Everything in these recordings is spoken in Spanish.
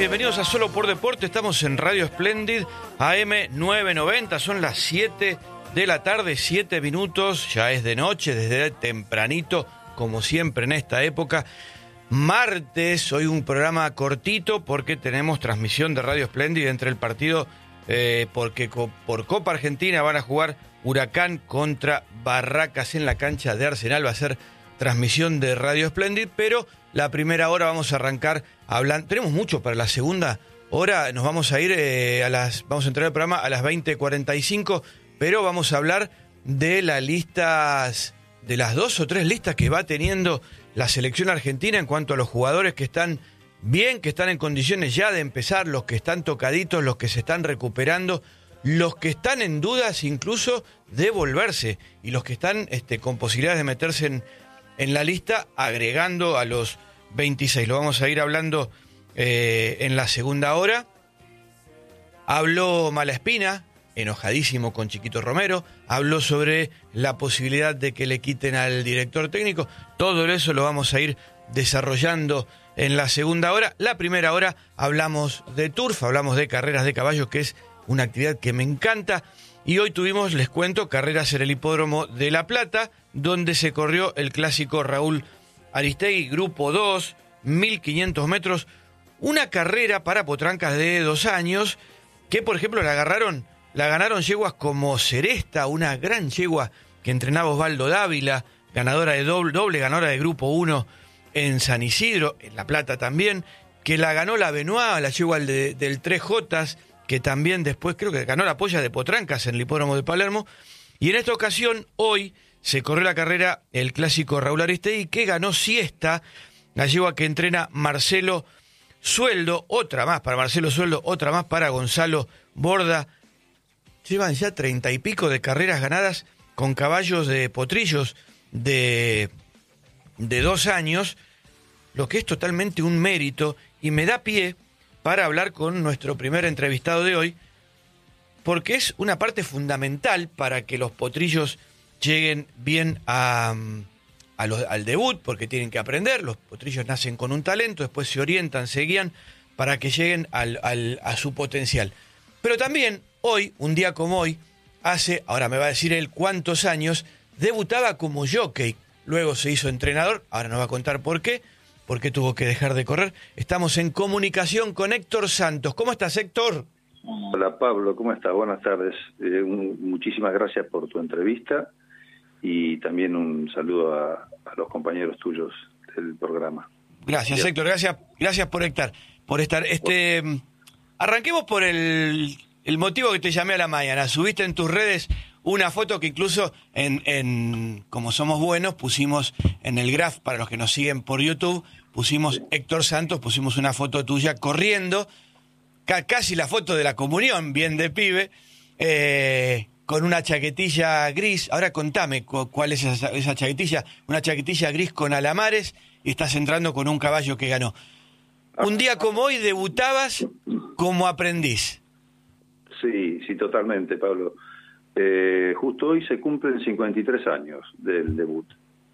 bienvenidos a Solo por Deporte. Estamos en Radio Splendid, AM 990, son las 7 de la tarde, 7 minutos, ya es de noche, desde tempranito, como siempre en esta época. Martes, hoy un programa cortito porque tenemos transmisión de Radio Splendid entre el partido, porque por Copa Argentina van a jugar Huracán contra Barracas en la cancha de Arsenal, va a ser transmisión de Radio Splendid, pero la primera hora vamos a arrancar hablando. Tenemos mucho para la segunda hora, nos vamos a ir vamos a entrar al programa a las 20:45, pero vamos a hablar de las listas, de las 2 o 3 listas que va teniendo la selección argentina en cuanto a los jugadores que están bien, que están en condiciones ya de empezar, los que están tocaditos, los que se están recuperando, los que están en dudas incluso de volverse y los que están con posibilidades de meterse en la lista, agregando a los 26. Lo vamos a ir hablando en la segunda hora. Habló Malaspina, enojadísimo con Chiquito Romero. Habló sobre la posibilidad de que le quiten al director técnico. Todo eso lo vamos a ir desarrollando en la segunda hora. La primera hora hablamos de turf, hablamos de carreras de caballos, que es una actividad que me encanta. Y hoy tuvimos, les cuento, carreras en el Hipódromo de La Plata, donde se corrió el clásico Raúl Aristegui, Grupo 2, 1500 metros. Una carrera para potrancas de 2 años, que por ejemplo la ganaron yeguas como Seresta, una gran yegua que entrenaba Osvaldo Dávila, ganadora de doble ganadora de Grupo 1 en San Isidro, en La Plata también, que la ganó la Benoit, la yegua del 3J, que también después creo que ganó la polla de potrancas en el Hipódromo de Palermo. Y en esta ocasión, hoy, se corrió la carrera el clásico Raúl Aristegui, que ganó Siesta, la yegua que entrena Marcelo Sueldo, otra más para Marcelo Sueldo, otra más para Gonzalo Borda. Llevan ya 30 y pico de carreras ganadas con caballos de potrillos de 2 años, lo que es totalmente un mérito, y me da pie para hablar con nuestro primer entrevistado de hoy, porque es una parte fundamental para que los potrillos lleguen bien al debut, porque tienen que aprender. Los potrillos nacen con un talento, después se orientan, se guían para que lleguen a su potencial. Pero también hoy, un día como hoy, ahora me va a decir él cuántos años, debutaba como jockey, luego se hizo entrenador, ahora nos va a contar por qué tuvo que dejar de correr. Estamos en comunicación con Héctor Santos. ¿Cómo estás, Héctor? Hola, Pablo, ¿cómo estás? Buenas tardes. Muchísimas gracias por tu entrevista y también un saludo a los compañeros tuyos del programa. Gracias, bien. Héctor, gracias por estar. Arranquemos por el motivo que te llamé a la mañana. Subiste en tus redes una foto que incluso como somos buenos, pusimos en el graph, para los que nos siguen por YouTube, pusimos Héctor Santos, pusimos una foto tuya corriendo, casi la foto de la comunión, bien de pibe, con una chaquetilla gris. Ahora contame cuál es esa chaquetilla, una chaquetilla gris con alamares, y estás entrando con un caballo que ganó. Un día como hoy debutabas como aprendiz. Sí, totalmente, Pablo. Justo hoy se cumplen 53 años del debut.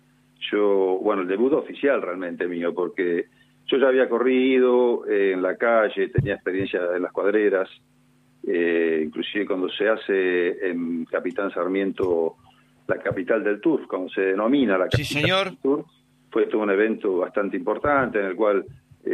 El debut oficial realmente mío, porque yo ya había corrido en la calle, tenía experiencia en las cuadreras, inclusive cuando se hace en Capitán Sarmiento la capital del Turf, cuando se denomina la capital, sí, señor, del Turf, fue todo un evento bastante importante en el cual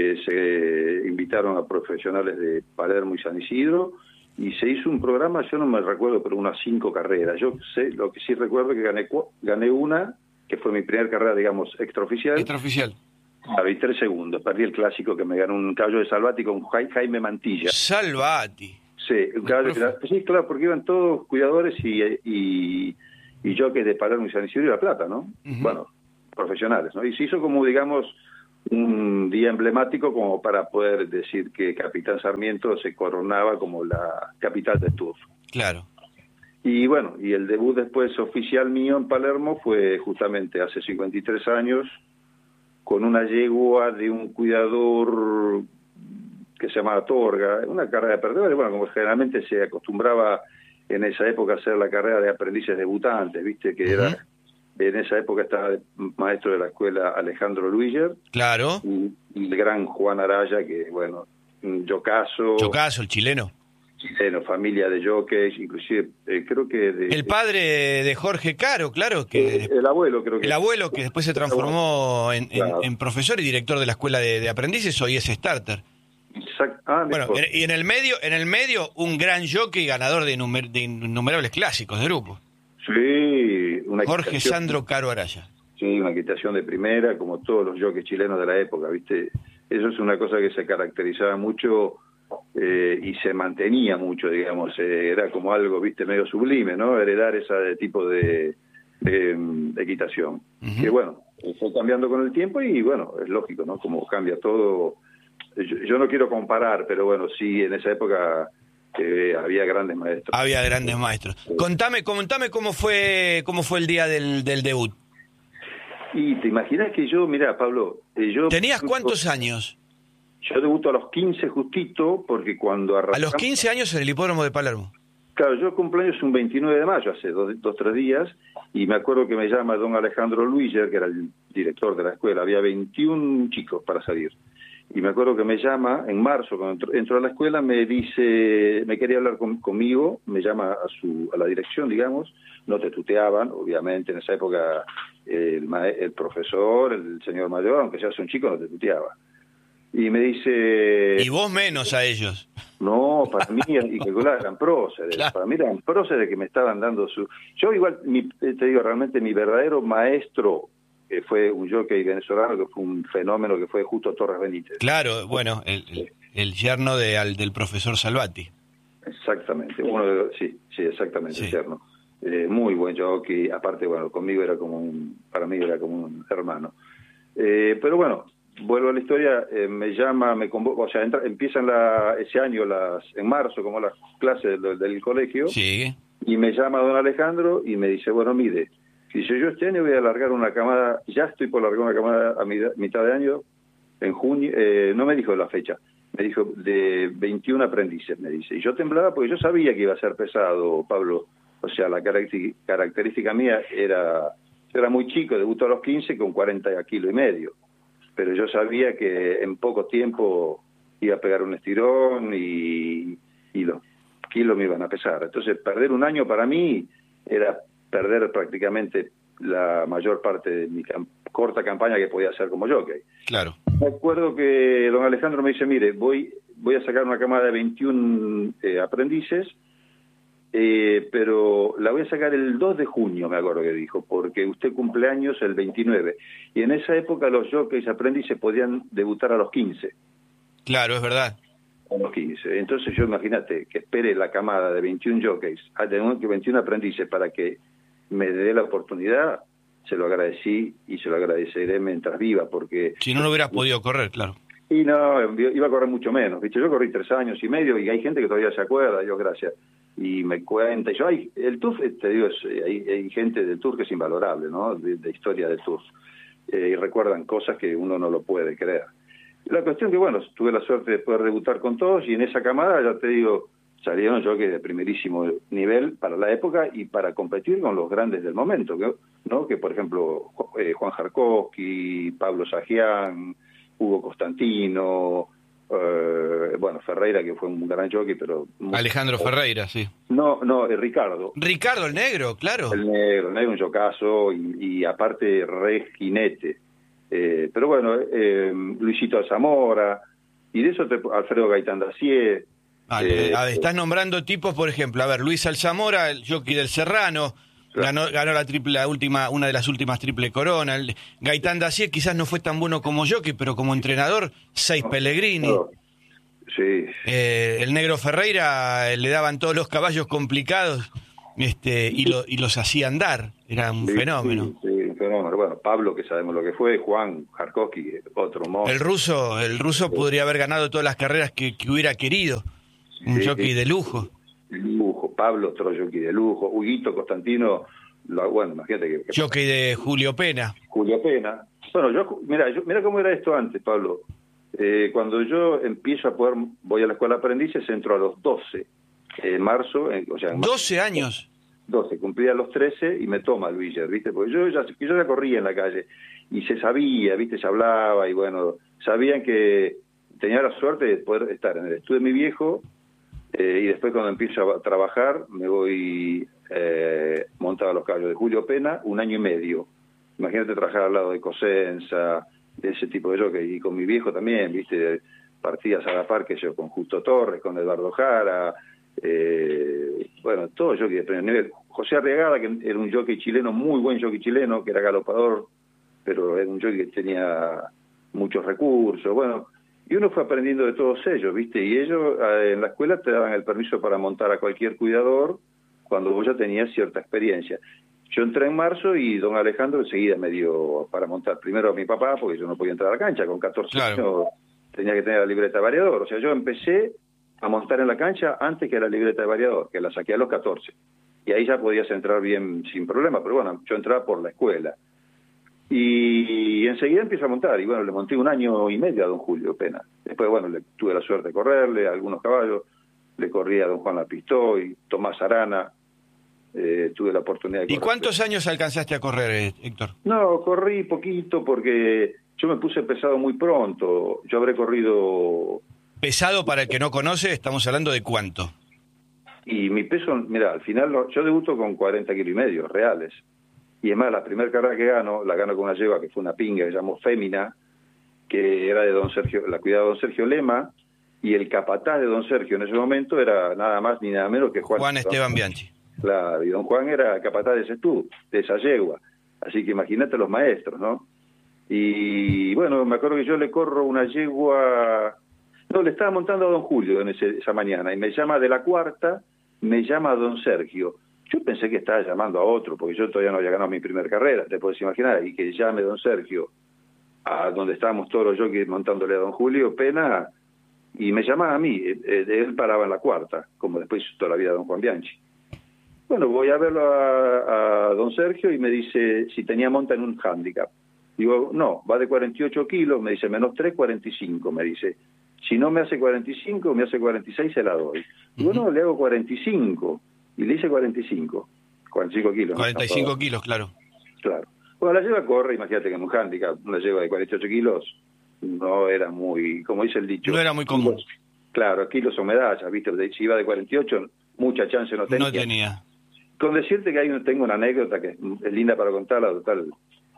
se invitaron a profesionales de Palermo y San Isidro, y se hizo un programa, yo no me recuerdo, pero unas 5 carreras. Yo sé, lo que sí recuerdo es que gané una, que fue mi primera carrera, digamos, extraoficial. Habí 3 segundos, perdí el clásico que me ganó un caballo de Salvati con Jaime Mantilla. Salvati. Sí, un caballo sí, claro, porque iban todos cuidadores y jockeys de Palermo y San Isidro y La Plata, ¿no? Uh-huh. Bueno, profesionales, ¿no? Y se hizo como, digamos, un día emblemático como para poder decir que Capitán Sarmiento se coronaba como la capital del Turf. Claro. Y bueno, y el debut después oficial mío en Palermo fue justamente hace 53 años, con una yegua de un cuidador que se llamaba Torga, una carrera de perdedores, bueno, como generalmente se acostumbraba en esa época a hacer la carrera de aprendices debutantes, viste, que era En esa época estaba el maestro de la escuela Alejandro Luiger. Claro. Y el gran Juan Araya, que, bueno, Yocaso, el chileno. Familia de jockeys, inclusive creo que... El padre de Jorge Caro, claro, que el abuelo creo que... el abuelo que después se transformó Claro. en profesor y director de la escuela de aprendices, hoy es starter. Bueno, y en el medio un gran jockey ganador de innumerables clásicos de grupo. Sí, Jorge Sandro Caro Araya. Sí, una equitación de primera, como todos los jockeys chilenos de la época, ¿viste? Eso es una cosa que se caracterizaba mucho y se mantenía mucho, digamos. Era como algo, ¿viste? Medio sublime, ¿no? Heredar ese tipo de equitación. Uh-huh. Que bueno, fue cambiando con el tiempo y bueno, es lógico, ¿no? Como cambia todo. Yo no quiero comparar, pero bueno, sí, en esa época había grandes maestros. Había grandes maestros. Contame cómo fue el día del debut. Y te imaginas que yo, mirá, Pablo... ¿Tenías cuántos años? Yo debuto a los 15 justito, porque cuando arrancamos... A los 15 años en el hipódromo de Palermo. Claro, yo cumpleaños un 29 de mayo, hace 3 días, y me acuerdo que me llama don Alejandro Luiger, que era el director de la escuela, había 21 chicos para salir. Y me acuerdo que me llama en marzo, cuando entro a la escuela, me dice, me quería hablar conmigo, me llama a la dirección, digamos, no te tuteaban, obviamente, en esa época el profesor, el señor mayor, aunque seas un chico, no te tuteaba. Y me dice... Y vos menos a ellos. No, para mí, y que eran próceres, claro. Para mí eran próceres que me estaban dando su... Yo igual, te digo, realmente mi verdadero maestro fue un jockey venezolano que fue un fenómeno, que fue Justo Torres Benítez. Claro, bueno, el yerno del profesor Salvati. Exactamente, sí, exactamente, sí. El yerno. Muy buen jockey, aparte, bueno, conmigo era para mí era como un hermano. Pero bueno, vuelvo a la historia, me llama, me convoca, o sea, empiezan ese año, en marzo, como las clases del colegio, sí. Y me llama don Alejandro y me dice, bueno, mire, dice, yo este año voy a largar una camada, ya estoy por largar una camada a mitad de año, en junio, no me dijo la fecha, me dijo de 21 aprendices, me dice. Y yo temblaba porque yo sabía que iba a ser pesado, Pablo. O sea, la característica mía era muy chico, debutó a los 15 con 40 kilos y medio. Pero yo sabía que en poco tiempo iba a pegar un estirón y los kilos me iban a pesar. Entonces, perder un año para mí era perder prácticamente la mayor parte de mi corta campaña que podía hacer como jockey. Claro. Me acuerdo que don Alejandro me dice, mire, voy a sacar una camada de 21 aprendices, pero la voy a sacar el 2 de junio, me acuerdo que dijo, porque usted cumple años el 29. Y en esa época los jockeys aprendices podían debutar a los 15. Claro, es verdad. A los 15. Entonces yo, imagínate, que espere la camada de 21 jockeys, a 21 aprendices para que me dé la oportunidad, se lo agradecí y se lo agradeceré mientras viva, porque... Si no, no hubieras podido correr, claro. Y no, iba a correr mucho menos, ¿viste? Yo corrí 3 años y medio y hay gente que todavía se acuerda, Dios gracias, y me cuenta. Y yo, el turf, te digo, hay gente del turf que es invalorable, ¿no? De historia del turf. Y recuerdan cosas que uno no lo puede creer. La cuestión que, bueno, tuve la suerte de poder debutar con todos y en esa camada, ya te digo, salieron jockeys de primerísimo nivel para la época y para competir con los grandes del momento, ¿no? Que por ejemplo, Juan Jarkowski, Pablo Sagián, Hugo Costantino, bueno, Ferreira, que fue un gran jockey, pero... Alejandro Ferreira, sí. No, Ricardo. Ricardo, el negro, claro. El negro, un jocazo y aparte re jinete. Pero bueno, Luisito Alzamora, y de eso Alfredo Gaitán Dacier. Estás nombrando tipos, por ejemplo, a ver, Luis Alzamora, el jockey del Serrano, ganó una de las últimas triple corona. Gaitán Dacier quizás no fue tan bueno como jockey, pero como entrenador, 6 Pellegrini. Sí. El negro Ferreira le daban todos los caballos complicados y los hacía andar, era un fenómeno. Sí, un fenómeno. Bueno, Pablo, que sabemos lo que fue, Juan Jarkowski, otro monstruo. El ruso podría haber ganado todas las carreras que hubiera querido. Un jockey de lujo. Lujo, Pablo, otro jockey de lujo. Huguito Constantino, bueno, imagínate que... Jockey de Julio Pena. Bueno, mira cómo era esto antes, Pablo. Cuando yo empiezo voy a la escuela de aprendices, entro a los 12. En marzo, o sea... En 12 años. 12, cumplía los 13 y me toma Luiger, ¿viste? Porque yo ya corría en la calle y se sabía, ¿viste? Se hablaba y bueno, sabían que tenía la suerte de poder estar en el estudio de mi viejo, y después cuando empiezo a trabajar me voy montado a los caballos de Julio Pena 1 año y medio. Imagínate trabajar al lado de Cosenza, de ese tipo de jockey, y con mi viejo también, viste, partidas a la par que yo, con Justo Torres, con Eduardo Jara, bueno, todo jockey de primer nivel. José Arriagada, que era un jockey chileno, muy buen jockey chileno, que era galopador, pero era un jockey que tenía muchos recursos, bueno, y uno fue aprendiendo de todos ellos, viste, y ellos en la escuela te daban el permiso para montar a cualquier cuidador cuando vos ya tenías cierta experiencia. Yo entré en marzo y don Alejandro enseguida me dio para montar primero a mi papá, porque yo no podía entrar a la cancha, con 14 años tenía que tener la libreta de variador, o sea, yo empecé a montar en la cancha antes que la libreta de variador, que la saqué a los 14, y ahí ya podías entrar bien sin problema, pero bueno, yo entraba por la escuela. Y enseguida empiezo a montar, y bueno, le monté 1 año y medio a don Julio Pena. Después, bueno, tuve la suerte de correrle a algunos caballos, le corrí a don Juan Lapistoy, Tomás Arana, tuve la oportunidad de correr. ¿Y cuántos años alcanzaste a correr, Héctor? No, corrí poquito porque yo me puse pesado muy pronto. Yo habré corrido... Pesado, para el que no conoce, estamos hablando de cuánto. Y mi peso, mira, al final yo debuto con 40 kilos y medio reales. Y es más, la primera carrera que gano, la gano con una yegua que fue una pinga que se llamó Fémina, que era de don Sergio, la cuidaba don Sergio Lema, y el capataz de don Sergio en ese momento era nada más ni nada menos que Juan Esteban Bianchi. Claro, y don Juan era capataz de ese estudio, de esa yegua. Así que imagínate los maestros, ¿no? Y bueno, me acuerdo que yo le corro una yegua... No, le estaba montando a don Julio en esa mañana, y me llama de la cuarta, me llama don Sergio. Yo pensé que estaba llamando a otro, porque yo todavía no había ganado mi primera carrera, te puedes imaginar, y que llame don Sergio a donde estábamos todos los jockeys montándole a don Julio Pena, y me llamaba a mí, él paraba en la cuarta, como después hizo toda la vida don Juan Bianchi. Bueno, voy a verlo a don Sergio y me dice si tenía monta en un handicap. Digo, no, va de 48 kilos, me dice, -3, 45, me dice. Si no me hace 45, me hace 46, se la doy. Digo, no, le hago 45. Y le hice 45 kilos. 45 ¿no? kilos, claro. Claro. Bueno, la yegua corre, imagínate que en un handicap, una yegua de 48 kilos, no era muy, como dice el dicho. No era muy común. Claro, kilos son medallas, ¿viste? Si iba de 48, mucha chance no tenía. No tenía. Con decirte que ahí tengo una anécdota que es linda para contarla, total.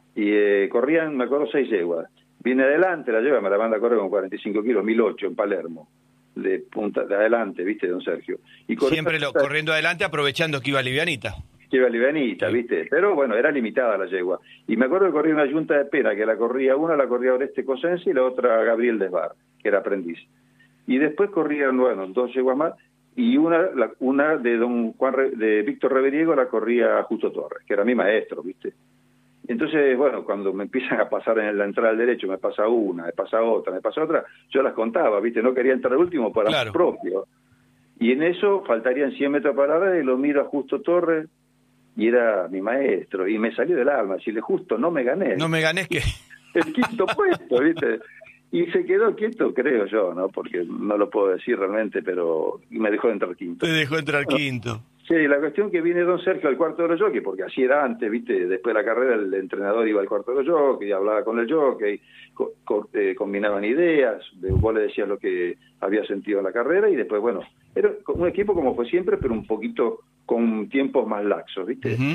Y corrían, me acuerdo, 6 yeguas. Viene adelante la yegua, me la manda a correr con 45 kilos, 1008 en Palermo. De punta de adelante, ¿viste, don Sergio? Y siempre corriendo adelante, aprovechando que iba livianita. Que iba livianita, sí. ¿Viste? Pero bueno, era limitada la yegua. Y me acuerdo que corría una yunta de Pena, que la corría Oreste Cosenza y la otra Gabriel Desbar, que era aprendiz. Y después corrían, bueno, 2 yeguas más, y una de don Juan de Víctor Reveriego la corría Justo Torres, que era mi maestro, ¿viste? Entonces, bueno, cuando me empiezan a pasar en la entrada al derecho, me pasa una, me pasa otra, yo las contaba, ¿viste? No quería entrar último para claro. propio. Y en eso faltarían 100 metros para la red, y lo miro a Justo Torres, y era mi maestro, y me salió del alma, decirle, Justo, no me gané. No me gané, ¿qué? El quinto puesto, ¿viste? Y se quedó quieto, creo yo, ¿no? Porque no lo puedo decir realmente, pero me dejó entrar quinto. Te dejó entrar quinto. Sí, la cuestión que viene don Sergio al cuarto de los jockeys, porque así era antes, ¿viste? Después de la carrera el entrenador iba al cuarto de los jockeys, hablaba con el jockey, combinaban ideas, vos le decías lo que había sentido en la carrera, y después, bueno, era un equipo como fue siempre, pero un poquito con tiempos más laxos, ¿viste? Uh-huh.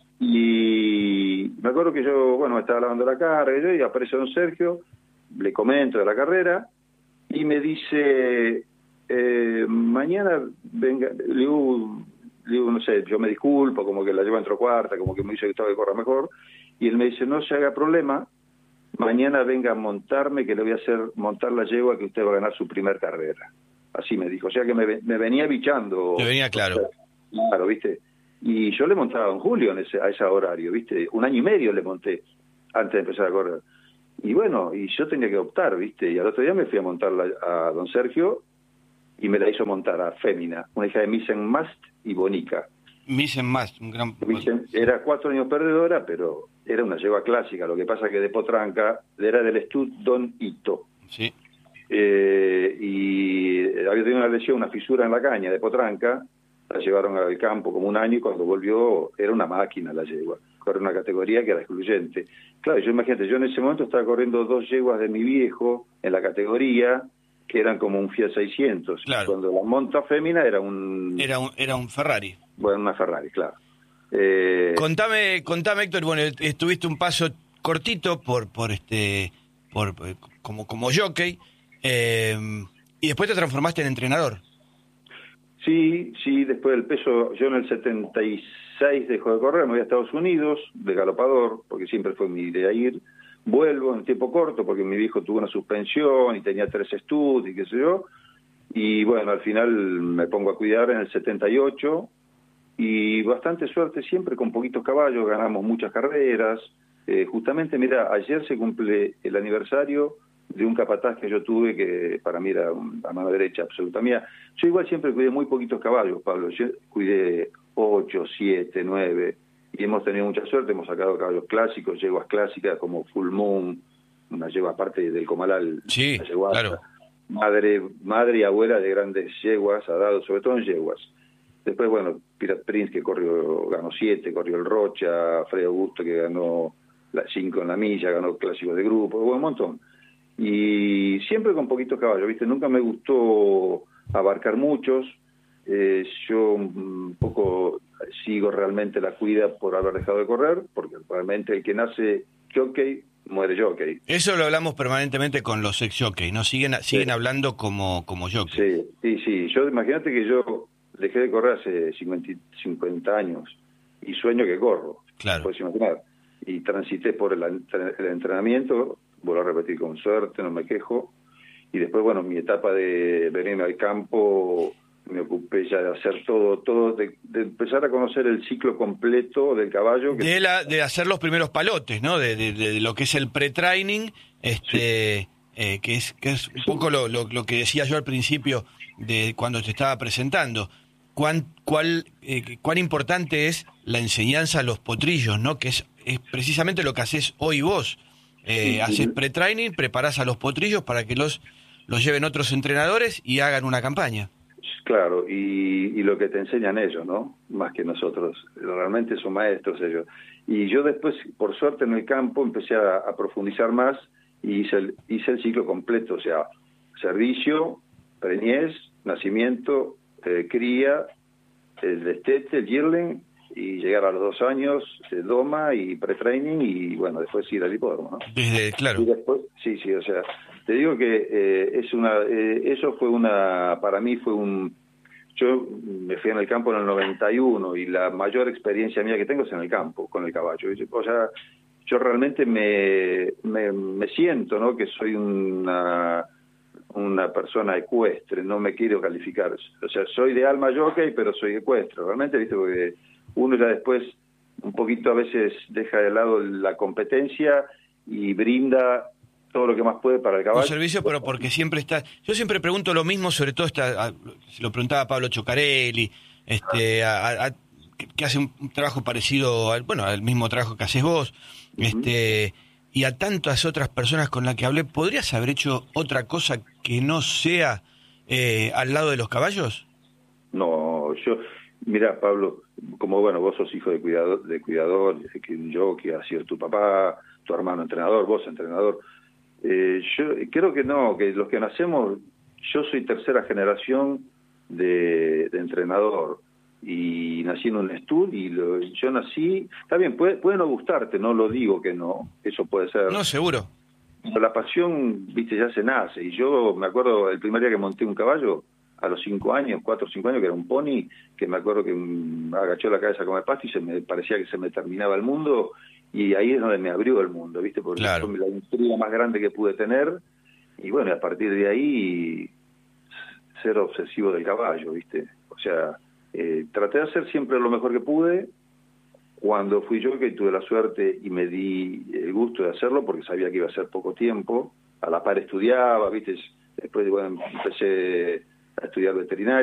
Y me acuerdo que yo, bueno, me estaba lavando la cara, y aparece don Sergio, le comento de la carrera, y me dice, mañana venga, le digo, no sé, yo me disculpo, como que la llevo entre cuarta, como que me dice que estaba que corra mejor, y él me dice, no se haga problema, mañana venga a montarme, que le voy a hacer montar la yegua que usted va a ganar su primer carrera. Así me dijo, o sea que me venía bichando. Me venía claro. Claro, ¿viste? Y yo le montaba a don Julio a ese horario, ¿viste? 1 año y medio le monté antes de empezar a correr. Y bueno, y yo tenía que optar, ¿viste? Y al otro día me fui a montarla a don Sergio, y me la hizo montar a Fémina, una hija de Misen Mast y Bonica. Misen Mast, un gran... Era 4 años perdedora, pero era una yegua clásica. Lo que pasa que de Potranca era del Estud Don Ito. Sí. Y había tenido una lesión, una fisura en la caña de Potranca, la llevaron al campo como 1 año, y cuando volvió era una máquina la yegua. Corre una categoría que era excluyente. Claro, yo imagínate, yo en ese momento estaba corriendo 2 yeguas de mi viejo en la categoría, que eran como un Fiat 600. Claro. Cuando la monta fémina era un... Era un Ferrari. Bueno, una Ferrari, claro. Contame, Héctor, bueno, estuviste un paso cortito como jockey, y después te transformaste en entrenador. Sí, después del peso, yo en el 76 dejo de correr, me voy a Estados Unidos, de galopador, porque siempre fue mi idea ir. Vuelvo en tiempo corto, porque mi viejo tuvo una suspensión y tenía 3 estudios y qué sé yo. Y bueno, al final me pongo a cuidar en el 78, y bastante suerte siempre, con poquitos caballos, ganamos muchas carreras. Justamente, mira, ayer se cumple el aniversario de un capataz que yo tuve, que para mí era la mano derecha absoluta mía. Yo igual siempre cuidé muy poquitos caballos, Pablo. Yo cuidé 8, 7, 9, y hemos tenido mucha suerte. Hemos sacado caballos clásicos, yeguas clásicas como Full Moon, una yegua aparte del Comalal, sí, la yegua, claro. madre y abuela de grandes yeguas, ha dado, sobre todo en yeguas. Después, bueno, Pirate Prince, que ganó 7, corrió el Rocha, Fred Augusto, que ganó 5 en la milla, ganó clásicos de grupo, bueno, un montón. Y siempre con poquitos caballos, ¿viste? Nunca me gustó abarcar muchos. Yo un poco sigo realmente la cuida por haber dejado de correr, porque realmente el que nace jockey muere jockey. Eso lo hablamos permanentemente con los ex jockey, ¿no? Siguen Sí. hablando como jockey. Sí. Yo, imagínate que yo dejé de correr hace 50 años y sueño que corro. Claro. Puedes imaginar. Y transité por el entrenamiento, vuelvo a repetir, con suerte, no me quejo. Y después, bueno, mi etapa de venirme al campo, me ocupé ya de hacer todo, de empezar a conocer el ciclo completo del caballo. De hacer los primeros palotes, ¿no? De lo que es el pre-training, que es un poco lo que decía yo al principio de cuando te estaba presentando. Cuán importante es la enseñanza a los potrillos, ¿no? Que es precisamente lo que haces hoy vos. Haces pre-training, preparás a los potrillos para que los lleven otros entrenadores y hagan una campaña. Claro, y lo que te enseñan ellos, ¿no? Más que nosotros. Realmente son maestros ellos. Y yo después, por suerte en el campo, empecé a profundizar más y hice el ciclo completo, o sea, servicio, preñez, nacimiento, cría, el destete, el yearling, y llegar a los 2 años, doma y pre-training, y bueno, después ir al hipódromo, ¿no? Claro. Y después, sí, o sea, te digo que eso fue para mí fue yo me fui en el campo en el 91, y la mayor experiencia mía que tengo es en el campo, con el caballo. O sea, yo realmente me siento, ¿no?, que soy una persona ecuestre, no me quiero calificar. O sea, soy de alma jockey, pero soy ecuestre, realmente, ¿viste? Porque uno ya después un poquito a veces deja de lado la competencia y brinda todo lo que más puede para el caballo. Un servicio, pero porque siempre está... Yo siempre pregunto lo mismo, sobre todo se lo preguntaba a Pablo Chocarelli, que hace un trabajo parecido al mismo trabajo que haces vos, y a tantas otras personas con las que hablé. ¿Podrías haber hecho otra cosa que no sea al lado de los caballos? No, mirá, Pablo, como bueno, vos sos hijo de cuidador, que ha sido tu papá, tu hermano entrenador, vos entrenador. Yo creo que no, que los que nacemos, yo soy tercera generación de entrenador, y nací en un estudio, y yo nací, está bien, puede no gustarte, no lo digo que no, eso puede ser. No, seguro. Pero la pasión, viste, ya se nace, y yo me acuerdo el primer día que monté un caballo, a los 4 o 5 años, que era un pony, que me acuerdo que agachó la cabeza a comer pasto y me parecía que se me terminaba el mundo, y ahí es donde me abrió el mundo, ¿viste? Porque claro, fue la intriga más grande que pude tener, y bueno, a partir de ahí, ser obsesivo del caballo, ¿viste? O sea, traté de hacer siempre lo mejor que pude. Cuando fui yo, que tuve la suerte y me di el gusto de hacerlo, porque sabía que iba a ser poco tiempo, a la par estudiaba, ¿viste? Después, bueno, empecé a estudiar veterinaria.